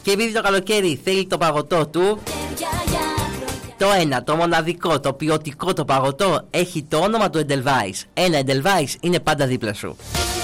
Και επειδή το καλοκαίρι θέλει το παγωτό του, το ένα, το μοναδικό, το ποιοτικό το παγωτό έχει το όνομα του Edelweiss. Ένα Edelweiss είναι πάντα δίπλα σου.